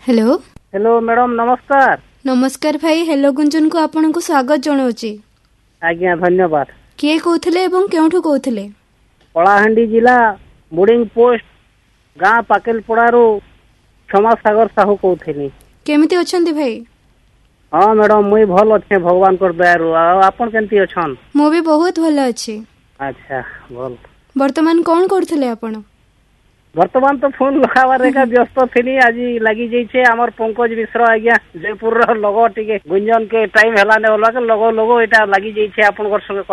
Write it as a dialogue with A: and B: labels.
A: Hello
B: hello madam नमस्कार।
A: नमस्कार भाई हेलो गुंजन को आपन को स्वागत जनाऊँगी।
B: आज्ञा धन्यवाद।
A: किए कहते एवं केउठु कहते?
B: कलाहांडी जिला बोर्डिंग पोस्ट गाँ पाकेलपड़ारू क्षमा सागर साहू कहते।
A: केमिति अछंती भाई?
B: हाँ मैडम मुई भल अच्छे भगवान कर दयारू। आपन केमती अछन?
A: मु भी बहुत भल अच्छी।
B: अच्छा भल।
A: वर्तमान कौन करथिले आपण?
B: वर्तमान तो फोन लगावार एका व्यस्त थिनी। आज लगी जाइछे हमर पंकज मिश्र आज्ञा जयपुर रो लोगो टिके गुंजन के टाइम हेलाने वाला के लोगो एटा लगी जाइछे आपन संगे